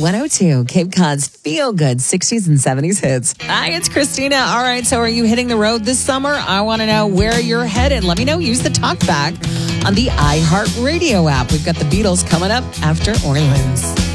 102, Cape Cod's feel-good 60s and 70s hits. Hi, it's Christina. All right, so are you hitting the road this summer? I want to know where you're headed. Let me know. Use the talkback on the iHeartRadio app. We've got the Beatles coming up after Orleans.